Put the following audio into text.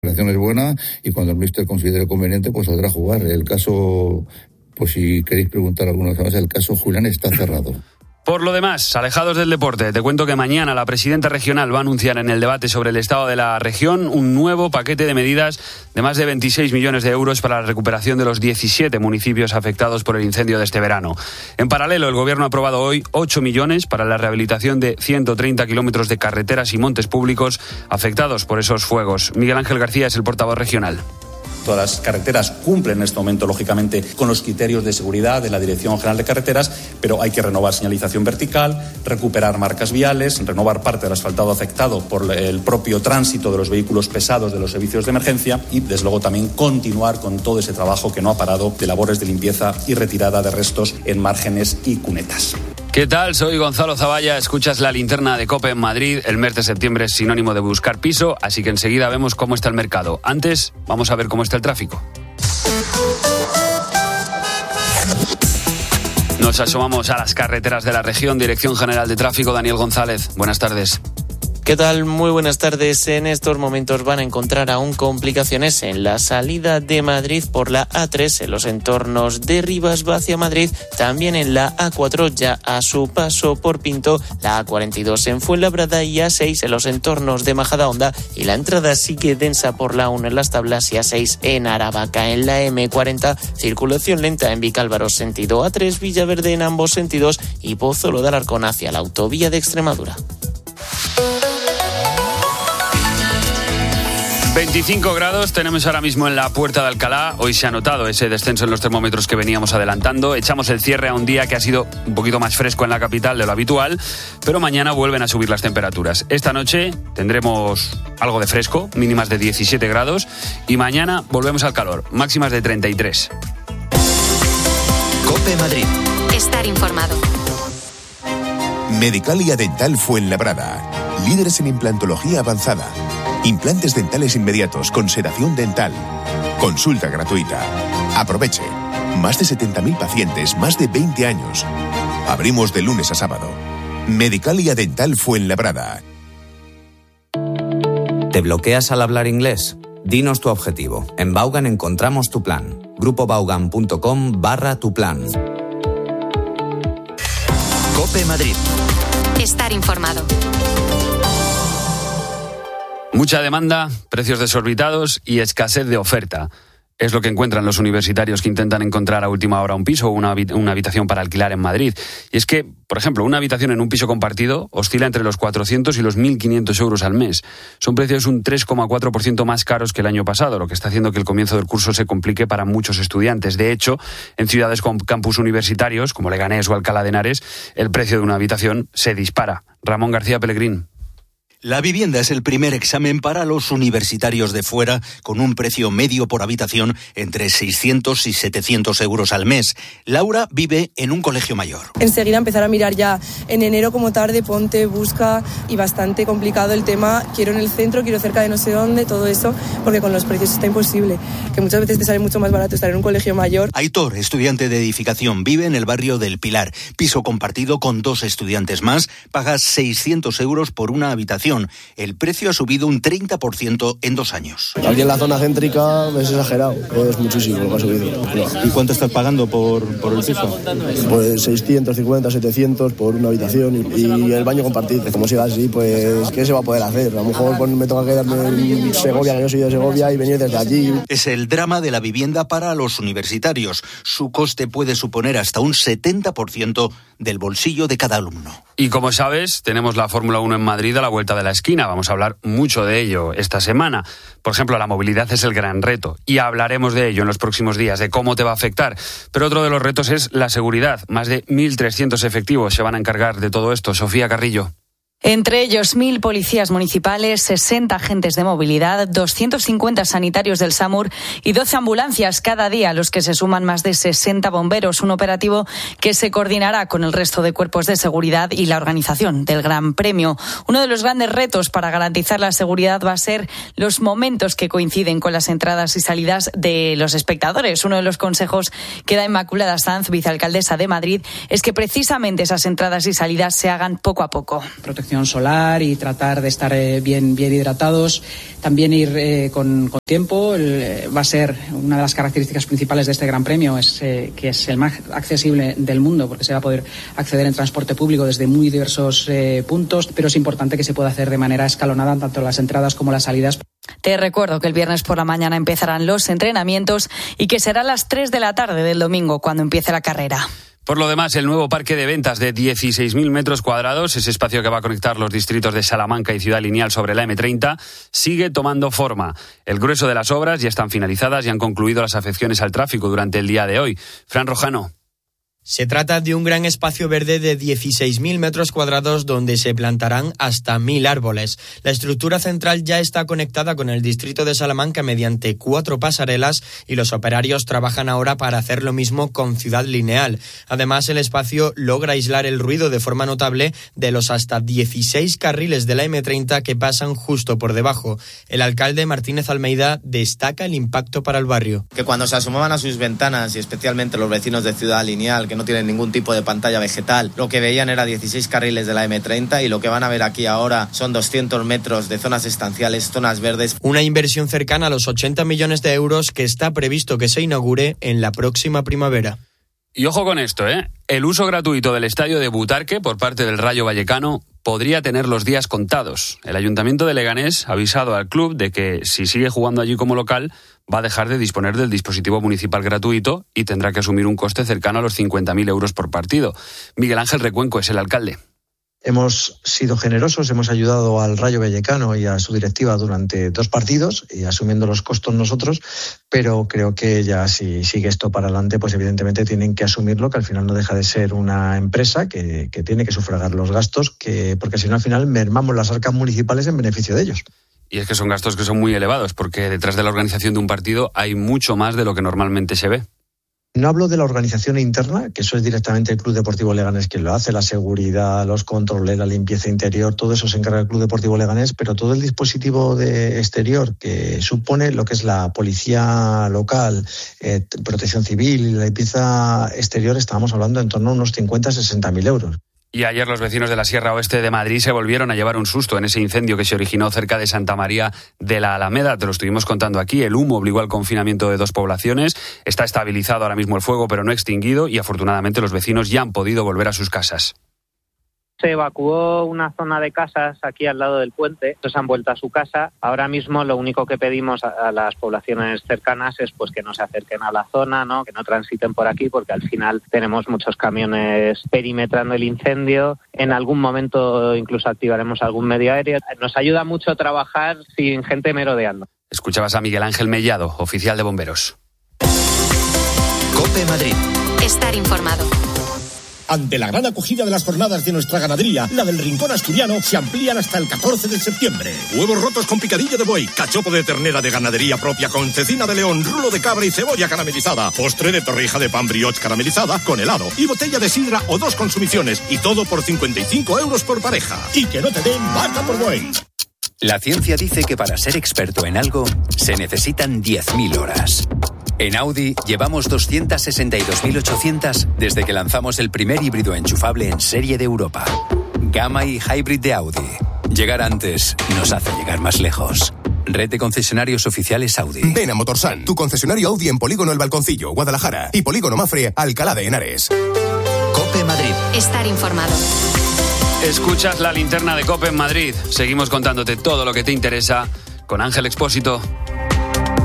La relación es buena y cuando el míster considere conveniente, pues saldrá a jugar. El caso, pues si queréis preguntar alguna cosa más, el caso Julián está cerrado. Por lo demás, alejados del deporte, te cuento que mañana la presidenta regional va a anunciar en el debate sobre el estado de la región un nuevo paquete de medidas de más de 26 millones de euros para la recuperación de los 17 municipios afectados por el incendio de este verano. En paralelo, el Gobierno ha aprobado hoy 8 millones para la rehabilitación de 130 kilómetros de carreteras y montes públicos afectados por esos fuegos. Miguel Ángel García es el portavoz regional. Todas las carreteras cumplen en este momento, lógicamente, con los criterios de seguridad de la Dirección General de Carreteras, pero hay que renovar señalización vertical, recuperar marcas viales, renovar parte del asfaltado afectado por el propio tránsito de los vehículos pesados de los servicios de emergencia y, desde luego, también continuar con todo ese trabajo que no ha parado de labores de limpieza y retirada de restos en márgenes y cunetas. ¿Qué tal? Soy Gonzalo Zavalla, escuchas La Linterna de COPE en Madrid. El mes de septiembre es sinónimo de buscar piso, así que enseguida vemos cómo está el mercado. Antes, vamos a ver cómo está el tráfico. Nos asomamos a las carreteras de la región. Dirección General de Tráfico, Daniel González. Buenas tardes. ¿Qué tal? Muy buenas tardes. En estos momentos van a encontrar aún complicaciones en la salida de Madrid por la A3, en los entornos de Rivas hacia Madrid, también en la A4 ya a su paso por Pinto, la A42 en Fuenlabrada y A6 en los entornos de Majadahonda, y la entrada sigue densa por la 1 en Las Tablas y A6 en Aravaca. En la M40, circulación lenta en Vicálvaro sentido A3, Villaverde en ambos sentidos y Pozuelo de Alarcón hacia la autovía de Extremadura. 25 grados tenemos ahora mismo en la Puerta de Alcalá. Hoy se ha notado ese descenso en los termómetros que veníamos adelantando. Echamos el cierre a un día que ha sido un poquito más fresco en la capital de lo habitual, pero mañana vuelven a subir las temperaturas. Esta noche tendremos algo de fresco, mínimas de 17 grados, y mañana volvemos al calor, máximas de 33. COPE Madrid. Estar informado. Medicalia Dental Fuenlabrada. Líderes en implantología avanzada. Implantes dentales inmediatos con sedación dental. Consulta gratuita. Aproveche. Más de 70.000 pacientes, más de 20 años. Abrimos de lunes a sábado. Medicalia Dental Fuenlabrada. ¿Te bloqueas al hablar inglés? Dinos tu objetivo. En Vaughan encontramos tu plan. grupovaughan.com/tu plan. COPE Madrid. Estar informado. Mucha demanda, precios desorbitados y escasez de oferta. Es lo que encuentran los universitarios que intentan encontrar a última hora un piso o una habitación para alquilar en Madrid. Y es que, por ejemplo, una habitación en un piso compartido oscila entre los 400 y los 1.500 euros al mes. Son precios un 3,4% más caros que el año pasado, lo que está haciendo que el comienzo del curso se complique para muchos estudiantes. De hecho, en ciudades con campus universitarios, como Leganés o Alcalá de Henares, el precio de una habitación se dispara. Ramón García Pellegrín. La vivienda es el primer examen para los universitarios de fuera, con un precio medio por habitación entre 600 y 700 euros al mes. Laura vive en un colegio mayor. Enseguida empezar a mirar ya en enero como tarde, ponte, busca, y bastante complicado el tema, quiero en el centro, quiero cerca de no sé dónde, todo eso, porque con los precios está imposible, que muchas veces te sale mucho más barato estar en un colegio mayor. Aitor, estudiante de edificación, vive en el barrio del Pilar, piso compartido con 2 estudiantes más, paga 600 euros por una habitación. El precio ha subido un 30% en 2 años. Aquí en la zona céntrica es exagerado, es muchísimo lo que ha subido. ¿Y cuánto estás pagando por el piso? Pues 650, 700 por una habitación y el baño compartido. Como siga así, pues ¿qué se va a poder hacer? A lo mejor pues, me toca quedarme en Segovia, que yo soy de Segovia, y venir desde allí. Es el drama de la vivienda para los universitarios. Su coste puede suponer hasta un 70% del bolsillo de cada alumno. Y como sabes, tenemos la Fórmula 1 en Madrid a la vuelta de la esquina. Vamos a hablar mucho de ello esta semana. Por ejemplo, la movilidad es el gran reto y hablaremos de ello en los próximos días, de cómo te va a afectar. Pero otro de los retos es la seguridad. Más de 1.300 efectivos se van a encargar de todo esto. Sofía Carrillo. Entre ellos 1.000 policías municipales, 60 agentes de movilidad, 250 sanitarios del SAMUR y 12 ambulancias cada día, a los que se suman más de 60 bomberos. Un operativo que se coordinará con el resto de cuerpos de seguridad y la organización del Gran Premio. Uno de los grandes retos para garantizar la seguridad va a ser los momentos que coinciden con las entradas y salidas de los espectadores. Uno de los consejos que da Inmaculada Sanz, vicealcaldesa de Madrid, es que precisamente esas entradas y salidas se hagan poco a poco. Protección protección solar y tratar de estar bien hidratados. También ir con tiempo. Va a ser una de las características principales de este Gran Premio, que es el más accesible del mundo, porque se va a poder acceder en transporte público desde muy diversos puntos, pero es importante que se pueda hacer de manera escalonada tanto las entradas como las salidas. Te recuerdo que el viernes por la mañana empezarán los entrenamientos y que será a las 3 de la tarde del domingo cuando empiece la carrera. Por lo demás, el nuevo parque de ventas de 16.000 metros cuadrados, ese espacio que va a conectar los distritos de Salamanca y Ciudad Lineal sobre la M30, sigue tomando forma. El grueso de las obras ya están finalizadas y han concluido las afecciones al tráfico durante el día de hoy. Fran Rojano. Se trata de un gran espacio verde de 16.000 metros cuadrados donde se plantarán hasta 1.000 árboles. La estructura central ya está conectada con el distrito de Salamanca mediante 4 pasarelas y los operarios trabajan ahora para hacer lo mismo con Ciudad Lineal. Además, el espacio logra aislar el ruido de forma notable de los hasta 16 carriles de la M30 que pasan justo por debajo. El alcalde Martínez Almeida destaca el impacto para el barrio. Que cuando se asomaban a sus ventanas, y especialmente los vecinos de Ciudad Lineal, que no tienen ningún tipo de pantalla vegetal, lo que veían era 16 carriles de la M30 y lo que van a ver aquí ahora son 200 metros de zonas estanciales, zonas verdes. Una inversión cercana a los 80 millones de euros que está previsto que se inaugure en la próxima primavera. Y ojo con esto, el uso gratuito del estadio de Butarque por parte del Rayo Vallecano podría tener los días contados. El Ayuntamiento de Leganés ha avisado al club de que si sigue jugando allí como local va a dejar de disponer del dispositivo municipal gratuito y tendrá que asumir un coste cercano a los 50.000 euros por partido. Miguel Ángel Recuenco es el alcalde. Hemos sido generosos, hemos ayudado al Rayo Vallecano y a su directiva durante 2 partidos y asumiendo los costos nosotros, pero creo que ya si sigue esto para adelante, pues evidentemente tienen que asumirlo, que al final no deja de ser una empresa que tiene que sufragar los gastos, porque si no al final mermamos las arcas municipales en beneficio de ellos. Y es que son gastos que son muy elevados, porque detrás de la organización de un partido hay mucho más de lo que normalmente se ve. No hablo de la organización interna, que eso es directamente el Club Deportivo Leganés quien lo hace, la seguridad, los controles, la limpieza interior, todo eso se encarga el Club Deportivo Leganés, pero todo el dispositivo de exterior que supone lo que es la policía local, protección civil y la limpieza exterior, estábamos hablando en torno a unos 50-60.000 euros. Y ayer los vecinos de la Sierra Oeste de Madrid se volvieron a llevar un susto en ese incendio que se originó cerca de Santa María de la Alameda. Te lo estuvimos contando aquí. El humo obligó al confinamiento de 2 poblaciones. Está estabilizado ahora mismo el fuego, pero no extinguido. Y afortunadamente los vecinos ya han podido volver a sus casas. Se evacuó una zona de casas aquí al lado del puente, entonces han vuelto a su casa. Ahora mismo lo único que pedimos a las poblaciones cercanas es pues que no se acerquen a la zona, ¿no? Que no transiten por aquí, porque al final tenemos muchos camiones perimetrando el incendio. En algún momento incluso activaremos algún medio aéreo. Nos ayuda mucho trabajar sin gente merodeando. Escuchabas a Miguel Ángel Mellado, oficial de bomberos. COPE Madrid. Estar informado. Ante la gran acogida de las jornadas de nuestra ganadería, la del Rincón Asturiano se amplían hasta el 14 de septiembre. Huevos rotos con picadillo de buey, cachopo de ternera de ganadería propia con cecina de león, rulo de cabra y cebolla caramelizada, postre de torrija de pan brioche caramelizada con helado y botella de sidra o 2 consumiciones y todo por 55 euros por pareja. Y que no te den vaca por buey. La ciencia dice que para ser experto en algo se necesitan 10.000 horas. En Audi llevamos 262.800 desde que lanzamos el primer híbrido enchufable en serie de Europa. Gamma y Hybrid de Audi. Llegar antes nos hace llegar más lejos. Red de concesionarios oficiales Audi. Ven a Motorsan, tu concesionario Audi en Polígono El Balconcillo, Guadalajara, y Polígono Mafre, Alcalá de Henares. COPE Madrid. Estar informado. Escuchas la linterna de COPE en Madrid. Seguimos contándote todo lo que te interesa con Ángel Expósito.